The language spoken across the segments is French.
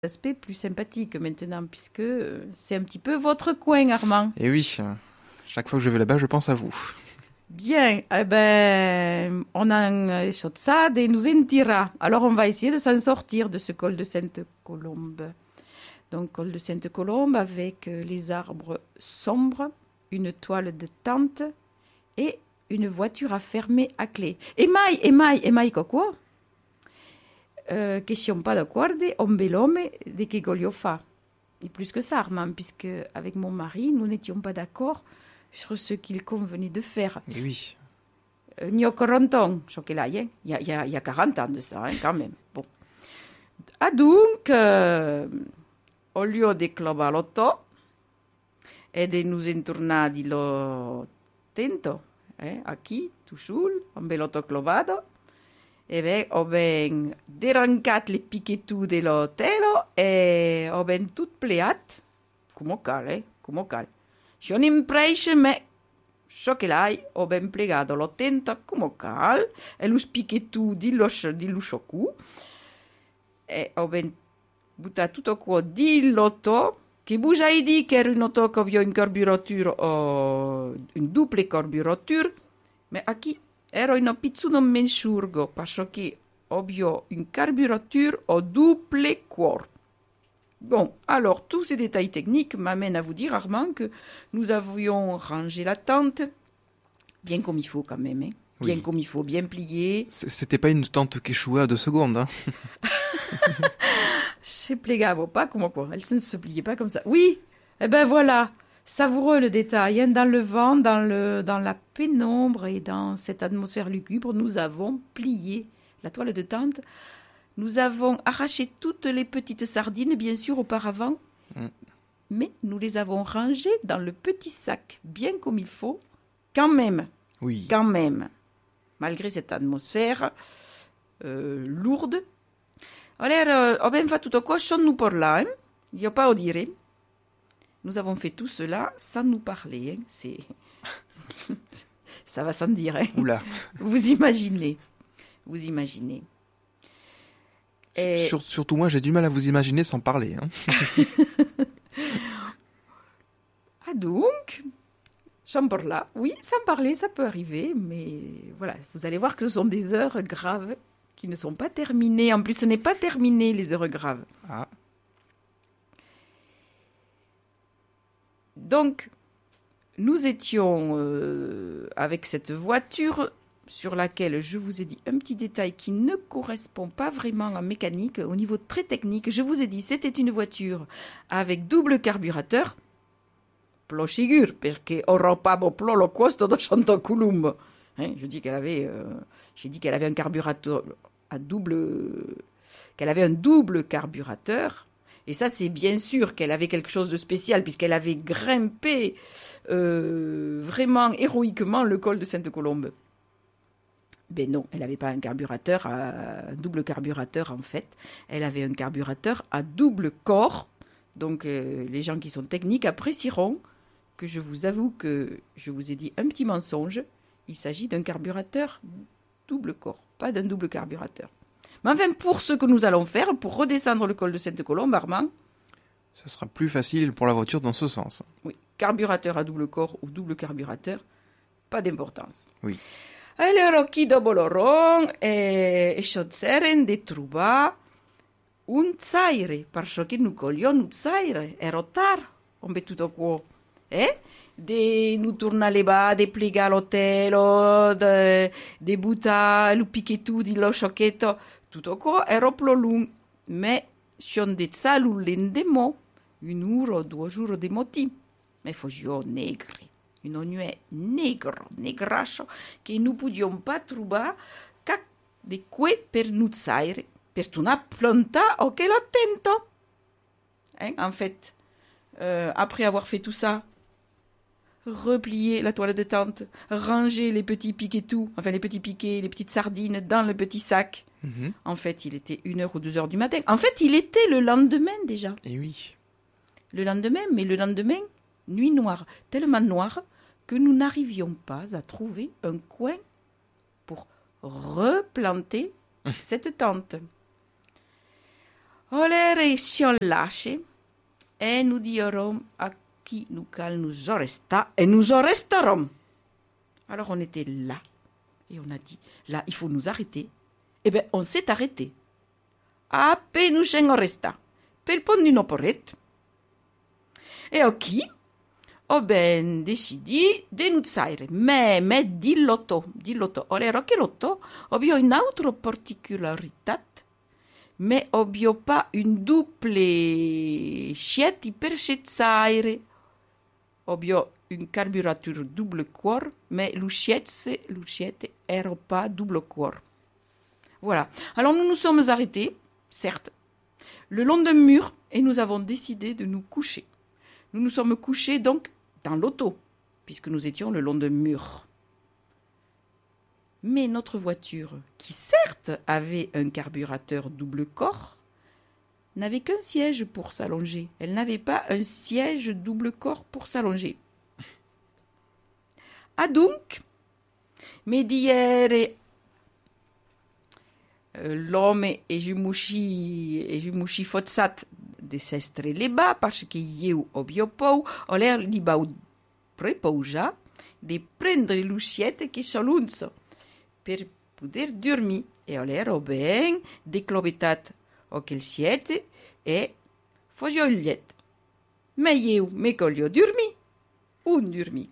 aspect plus sympathique maintenant, puisque c'est un petit peu votre coin, Armand. Et oui, chaque fois que je vais là-bas, je pense à vous. Bien, eh ben, on a un ça et nous en tirera. Alors, on va essayer de s'en sortir de ce col de Sainte-Colombe. Donc, col de Sainte-Colombe avec les arbres sombres, une toile de tente et une voiture à fermer à clé. E mai, quoi? Che siamo pas d'accordo, un bel homme, de che voglio fa. Et plus que ça, Armand, puisque avec mon mari, nous n'étions pas d'accord sur ce qu'il convenait de faire. Et oui. N'y a 40 ans, je crois qu'il a, hein. Il y a 40 ans de ça, hein, quand même. Bon. Ah donc, au lieu de clavare l'otto et de nous entornare lo tento, aquí, toujours, un bel otto clavado, e beh, ho ben derancat le piquetou de l'hotel e ho ben tout pleat, come cal, come cal. Je n'impresse, mais ciò che l'hai, ho ben plegato lo tenta come cal, e lo piquetou di lusciocu, e ho ben buttato tutto qua di l'otto, che vous hai dit che era un auto che aveva un carburature, un double carburature, mais a chi? Ero in pizzuno mensurgo, parce che ovvio une carburature au double corps. Bon, alors, tous ces détails techniques m'amènent à vous dire, Armand, que nous avions rangé la tente, bien comme il faut quand même, hein. Bien Oui. comme il faut, bien plié. C'était pas une tente quechua à 2 secondes, hein. Je plegavo pas comme quoi, elle ne se pliait pas comme ça. Oui, eh ben voilà, savoureux le détail, hein. Dans le vent, dans la pénombre et dans cette atmosphère lugubre, nous avons plié la toile de tente. Nous avons arraché toutes les petites sardines, bien sûr, auparavant, mais nous les avons rangées dans le petit sac, bien comme il faut, quand même. Oui. Quand même, malgré cette atmosphère lourde. Alors, abbiamo fatto tutto qua sans nous parler, hein? Il n'y a pas à dire. Nous avons fait tout cela sans nous parler, hein? C'est... Ça va sans dire, hein? Oula. Vous imaginez. Et... Surtout moi, j'ai du mal à vous imaginer sans parler, hein. Ah donc, sans parler, oui, sans parler, ça peut arriver, mais voilà, vous allez voir que ce sont des heures graves qui ne sont pas terminées. En plus, ce n'est pas terminé, les heures graves. Ah. Donc, nous étions avec cette voiture sur laquelle je vous ai dit un petit détail qui ne correspond pas vraiment en mécanique, au niveau très technique. Je vous ai dit c'était une voiture avec double carburateur. Plo sigur, perché ora pago plo lo costo de Sainte-Colombe. Hein, j'ai dit qu'elle avait un carburateur à double, qu'elle avait un double carburateur. Et ça, c'est bien sûr qu'elle avait quelque chose de spécial, puisqu'elle avait grimpé vraiment héroïquement le col de Sainte-Colombe. Ben non, elle n'avait pas un carburateur, un double carburateur en fait. Elle avait un carburateur à double corps. Donc les gens qui sont techniques apprécieront que je vous avoue que je vous ai dit un petit mensonge. Il s'agit d'un carburateur double corps, pas d'un double carburateur. Mais enfin, pour ce que nous allons faire, pour redescendre le col de Sainte-Colombe, Armand... Ça sera plus facile pour la voiture dans ce sens. Oui, carburateur à double corps ou double carburateur, pas d'importance. Oui. Alors, qui dopo loro sceglieren di trovare un zaire, parce che nous coglions un zaire, ero tard, on bet tutto qua, de nous tourner les bas, de pligar l'hotel, de buttare il picchetto di lo sciocchetto, tutto qua, ero più lungo, mais son de ça l'endemo, 1 ora o 2 jours de moti, mais faut jouer negri. Une nuit negrasso, che nous pouvions pas trouver de quoi per nous zaire, per una planta o che l'attento. Hein, en fait, après avoir fait tout ça, replier la toile de tente, ranger les petits piquets les petits piquets, les petites sardines dans le petit sac. Mm-hmm. En fait, il était 1h ou 2h du matin. En fait, il était le lendemain déjà. Et oui. Le lendemain, nuit noire, tellement noire que nous n'arrivions pas à trouver un coin pour replanter cette tente. Olere si lasce e nous dirons à qui nous cal nous resta et nous en resterons. Alors on était là et on a dit, là il faut nous arrêter. Eh bien on s'est arrêté. Ape nous en resta. Pel pont d'une oporette. E qui ho ben decidi de nous saire. Mais dillo. Olero che lotto, obio une autre particolaritat, mais obio pas une double scieti per scezaire. Obio un carburateur double cuore, mais l'usciette ero pas double cuore. Voilà. Alors nous nous sommes arrêtés, certes, le long d'un mur, et nous avons décidé de nous coucher. Nous nous sommes couchés donc dans l'auto, puisque nous étions le long d'un mur. Mais notre voiture, qui certes avait un carburateur double corps, n'avait qu'un siège pour s'allonger. Elle n'avait pas un siège double corps pour s'allonger. Ah donc, mais d'hier, l'homme et Jumushi fotsat de s'estre les bas parce que eu obiopou o l'air libau prepouja de prendre l'usciette che solunzo per poder dormir e o l'air o ben declobetat o quel siete e fogiollet. Mais eu me colio dormi, un dormi.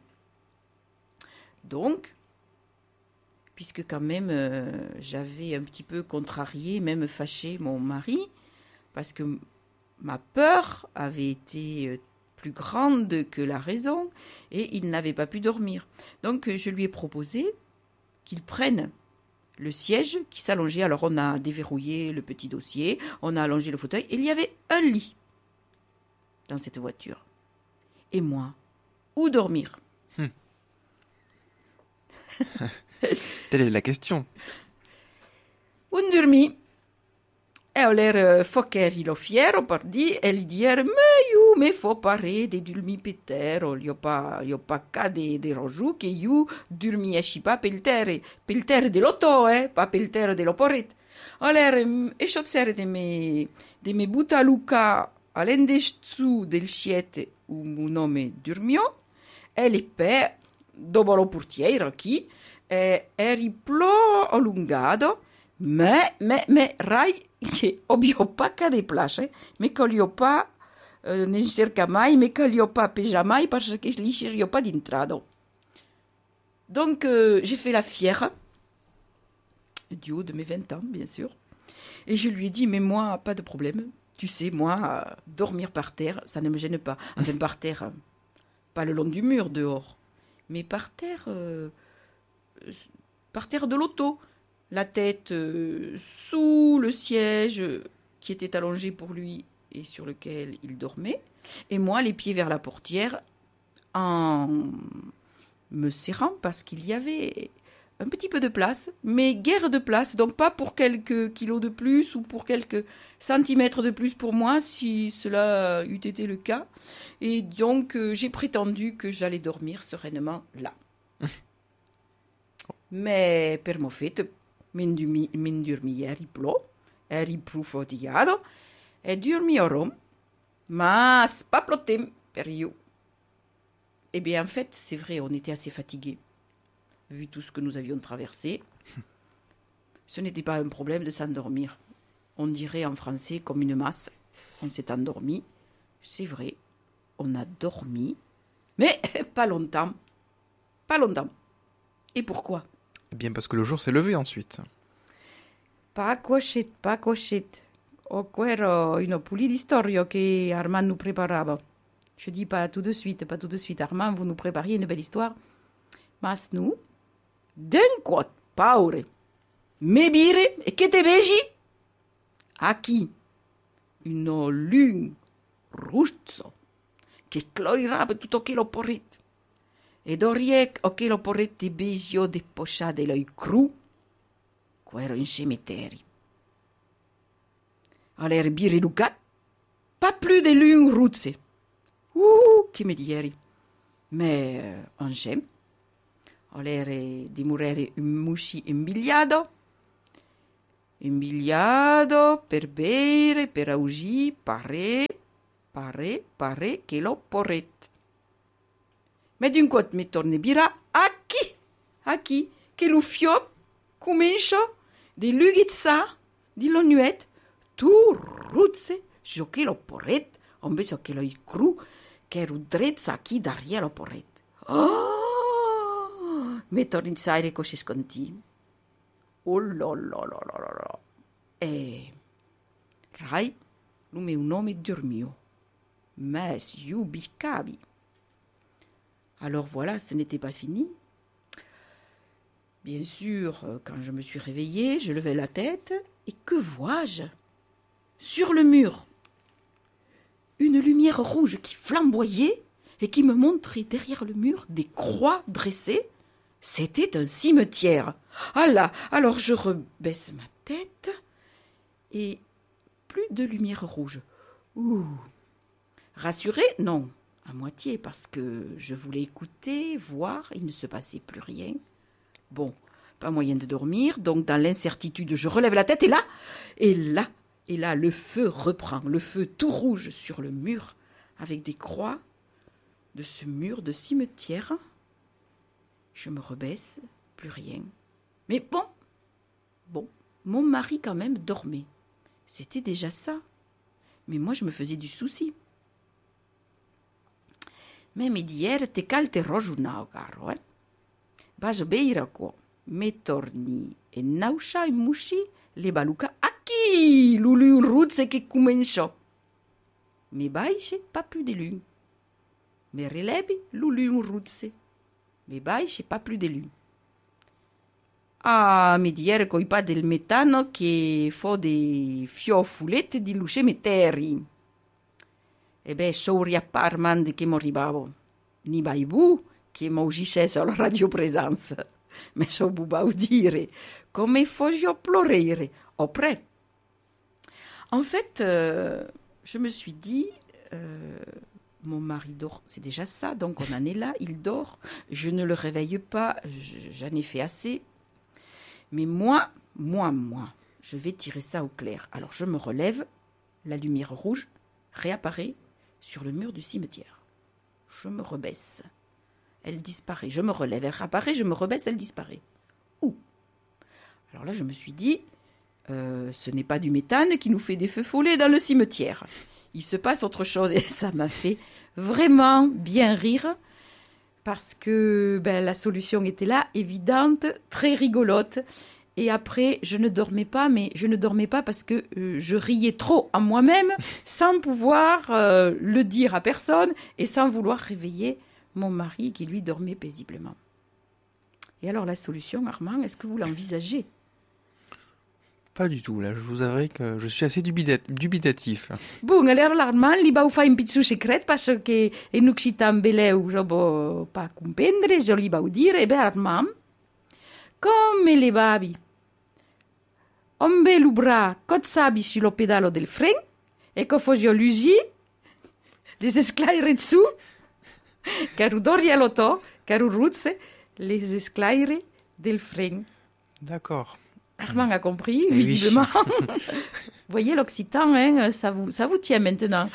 Donc, puisque quand même j'avais un petit peu contrarié, même fâché mon mari, parce que ma peur avait été plus grande que la raison et il n'avait pas pu dormir. Donc je lui ai proposé qu'il prenne le siège qui s'allongeait. Alors on a déverrouillé le petit dossier, on a allongé le fauteuil et il y avait un lit dans cette voiture. Et moi, où dormir? Telle est la question. Un dormi. E ho l'air focherilo fiero per dire e gli dire me fo pare de dormi per terra, io pa cade de rogiù che io dormiesci pa pel terre dell'otto, pa pel terre dell'oporret. Ho l'air esciozere de me butaluca all'endeszu del sciete un nome dormio e le pe dopo lo portiere chi eri plo allungato me rai che obio pa cade place me colio pa ne cerca mai me colio pa peja mai parce que je li cirio pas d'intrado. Donc j'ai fait la fière du haut de mes 20 ans bien sûr et je lui ai dit mais moi pas de problème, tu sais moi dormir par terre ça ne me gêne pas, enfin par terre pas le long du mur dehors mais par terre de l'auto, la tête sous le siège qui était allongé pour lui et sur lequel il dormait, et moi les pieds vers la portière en me serrant parce qu'il y avait un petit peu de place, mais guère de place, donc pas pour quelques kilos de plus ou pour quelques centimètres de plus pour moi si cela eût été le cas, et donc j'ai prétendu que j'allais dormir sereinement là. Mais per mo fet m'endormi eri plo, eri profodiado, e dormiorom, mas pas plotem per io. Eh bien, en fait, c'est vrai, on était assez fatigués, vu tout ce que nous avions traversé. Ce n'était pas un problème de s'endormir. On dirait en français comme une masse. On s'est endormi. C'est vrai, on a dormi, mais pas longtemps. Pas longtemps. Et pourquoi? Eh bien, parce que le jour s'est levé ensuite. Pas cochette. O quero une poulie d'historia que Armand nous préparava. Je dis pas tout de suite. Armand, vous nous prépariez une belle histoire. Mas nous, d'un quot paure, me bire e che te vegi? A chi? Une lune ruzzo che clorirava tutto che lo porret. E doriec o che lo porrette besio de poscia de l'œil cru, quero in cemeterio. Aller bire lucat, pas plus de lune ruzze. Che me dieri. Mais un gem. Aller di murere un musci imbigliado. Imbigliato per bere, per augir, pare che lo porret. Mais d'un côté, mi torne bira, a chi, che lo fiop, comincia, di lugizza, di l'onuet, tu ruzze, so che lo porret, invece che lo cru, che rudrezza chi daria lo porret. Oh, mi torne in saire così sconti. Oh là là là là là là. E Rai, il mio nome dormio. Mais you bicabi. Alors voilà, ce n'était pas fini. Bien sûr, quand je me suis réveillée, je levai la tête et que vois-je? Sur le mur, une lumière rouge qui flamboyait et qui me montrait derrière le mur des croix dressées. C'était un cimetière. Ah là, alors je rebaisse ma tête et plus de lumière rouge. Ouh. Rassurée? Non, à moitié, parce que je voulais écouter, voir, il ne se passait plus rien. Bon, pas moyen de dormir, donc dans l'incertitude, je relève la tête et là, le feu reprend, le feu tout rouge sur le mur, avec des croix de ce mur de cimetière. Je me rebaisse, plus rien. Mais bon, mon mari quand même dormait. C'était déjà ça. Mais moi, je me faisais du souci. Me mi diere te calte rojunao, caro, Vas beira quoi. Me torni e nauscia in mushi le baluca a chi lulu un ruzze che cominciò. Me baixe pas plus de lune. Me relebi lulu un ruzze. Me baixe pas plus de lune. Ah, mi diere coi pas del metano che fo de fiofulette di luce meteri. E beh, souri a parman che moribavo. Ni baibu che m'augisce la radiopresenza. Mais so bubau dire, come fogio plorere, opre. En fait, je me suis dit, mon mari dort, c'est déjà ça, donc on en est là, il dort, je ne le réveille pas, j'en ai fait assez. Mais moi, je vais tirer ça au clair. Alors je me relève, la lumière rouge réapparaît sur le mur du cimetière. Je me rebaisse. Elle disparaît. Je me relève, elle réapparaît, je me rebaisse, elle disparaît. Ouh. Alors là, je me suis dit, ce n'est pas du méthane qui nous fait des feux follets dans le cimetière. Il se passe autre chose. Et ça m'a fait vraiment bien rire. Parce que la solution était là, évidente, très rigolote. Et après, je ne dormais pas, mais je ne dormais pas parce que je riais trop en moi-même, sans pouvoir le dire à personne et sans vouloir réveiller mon mari qui, lui, dormait paisiblement. Et alors, la solution, Armand, est-ce que vous l'envisagez? Pas du tout, là, je vous avouerai que je suis assez dubitatif. Bon, alors Armand, li va faire un petit secret parce que en occitan beleu, je ne peux pas comprendre, je li va dire, Armand, comme les babi, on met le bras comme ça sur le pédalo del frein et que faut-je l'usi, les esclaire dessous, car u dori all'auto, car u ruzze, les esclaire del frein. D'accord. Armand a compris, Et visiblement. oui. Vous voyez, l'occitan, hein, ça vous tient maintenant.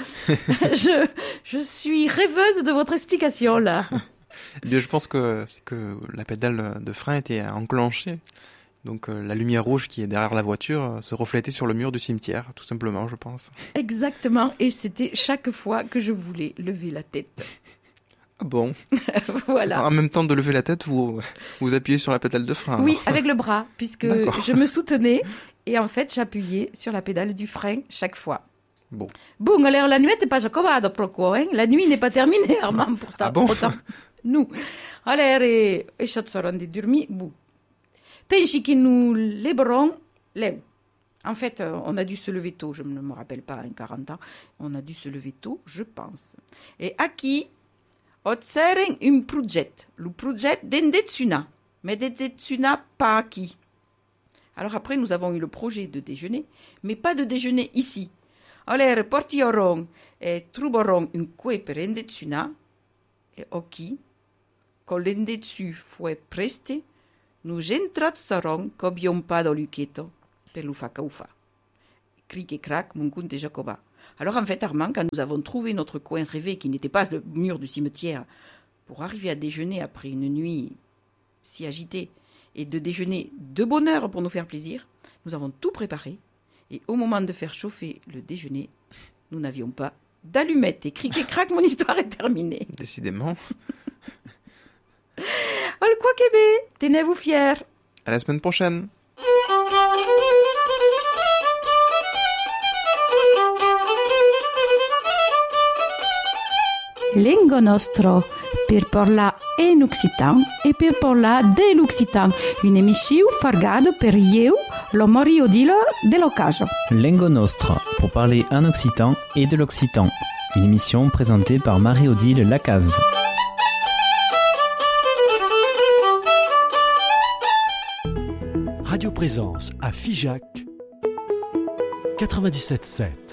je suis rêveuse de votre explication, là. Eh bien, je pense que c'est que la pédale de frein était enclenchée. Donc la lumière rouge qui est derrière la voiture se reflétait sur le mur du cimetière, tout simplement, je pense. Exactement, et c'était chaque fois que je voulais lever la tête. Ah bon. Voilà. En même temps de lever la tête, vous appuyez sur la pédale de frein. Oui, alors. avec le bras, puisque D'accord. je me soutenais et en fait j'appuyais sur la pédale du frein chaque fois. Bon. Bon, alors la nuit n'est pas acabada proprio, hein? La nuit n'est pas terminée, Armand, pour ça. Ah bon? Autant. Nous. Alors, et je sono di dormir, bon. Pensi que nous léberons l'eau. En fait, on a dû se lever tôt, je ne me rappelle pas, 40 ans. On a dû se lever tôt, je pense. Et à qui otseren un projet. Le projet d'Endetsuna. Mais d'Endetsuna, pas à qui. Alors après, nous avons eu le projet de déjeuner, mais pas de déjeuner ici. Alors, portierons et trouverons un coué per Endetsuna. Et ok, quand l'Endetsu fue preste, nous entrazzerons qu'abbiamo pas dans luchetto. pelufa kaufa. Cric et crac, mon compte et Jacoba. Alors en fait, Armand, quand nous avons trouvé notre coin rêvé, qui n'était pas le mur du cimetière, pour arriver à déjeuner après une nuit si agitée, et de déjeuner de bonne heure pour nous faire plaisir, nous avons tout préparé, et au moment de faire chauffer le déjeuner, nous n'avions pas d'allumettes. Et cric et crac, mon histoire est terminée. Décidément. Oh, le quoi Québec, tenez-vous fiers. À la semaine prochaine. Lingua nostro, per parlar en occitan e per parlar de l'occitan. Une émission fargado per io, lo Mario Dilo de l'Ocaso. Lingo Nostra, pour parler en occitan et de l'occitan. Une émission présentée par Marie-Odile Lacaze. Radio Présence à Figeac 97.7.